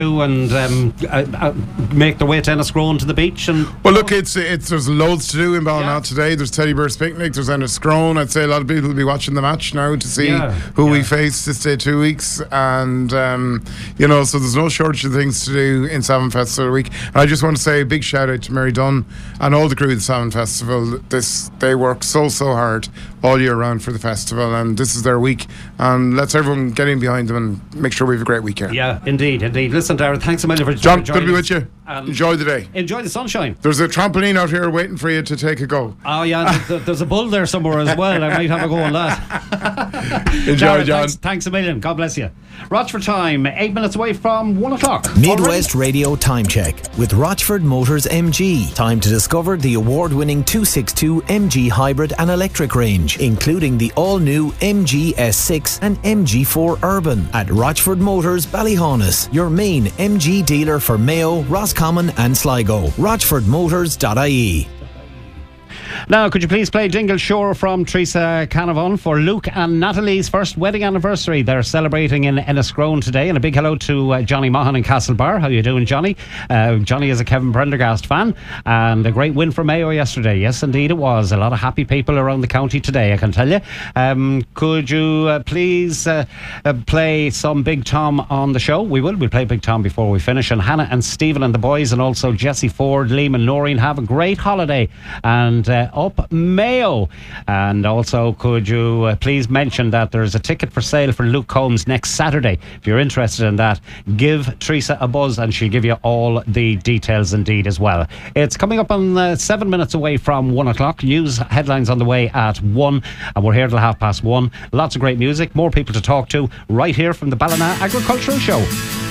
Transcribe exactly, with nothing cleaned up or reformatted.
and um, uh, uh, make their way to Enniscrone to the beach. And well, look, it's it's there's loads to do in Ballina yeah. today. There's Teddy Bear's Picnic, there's Enniscrone. I'd say a lot of people will be watching the match now to see yeah. who yeah. we face this day two weeks, and um, you know, so there's no shortage of things to do in Salmon Festival week. And I just want to say a big shout out to Mary Dunn and all the crew of the Salmon Festival. This they work so so hard all year round for the festival, and this is their week. And let's everyone get in behind them and make sure we have a great week here. Yeah, indeed, indeed. Listen, Darren, thanks a million for John, joining good to be with you. Um, enjoy the day. Enjoy the sunshine. There's a trampoline out here waiting for you to take a go. Oh yeah, there's, there's a bull there somewhere as well. I might have a go on that. Enjoy, Darren, John. Thanks, thanks a million. God bless you. Rochford time, eight minutes away from one o'clock. Midwest Radio Time Check with Rochford Motors M G. Time to discover the award-winning two sixty-two M G hybrid and electric range, including the all-new M G S six and M G four Urban at Rochford Motors Ballyhaunis, your main M G dealer for Mayo, Roscommon and Sligo. rochford motors dot I E. Now, could you please play Dingle Shore from Teresa Canavan for Luke and Natalie's first wedding anniversary? They're celebrating in Enniscrone today. And a big hello to uh, Johnny Mahan in Castlebar. How you doing, Johnny? Uh, Johnny is a Kevin Prendergast fan, and a great win for Mayo yesterday. Yes, indeed it was. A lot of happy people around the county today, I can tell you. Um, could you uh, please uh, uh, play some Big Tom on the show? We will. We'll play Big Tom before we finish. And Hannah and Stephen and the boys, and also Jesse Ford, Liam and Noreen, have a great holiday. And uh, up Mayo. And also, could you uh, please mention that there's a ticket for sale for Luke Combs next Saturday. If you're interested in that, give Teresa a buzz and she'll give you all the details indeed as well. It's coming up on uh, seven minutes away from one o'clock. News headlines on the way at one, and we're here till half past one. Lots of great music, more people to talk to right here from the Ballina Agricultural Show.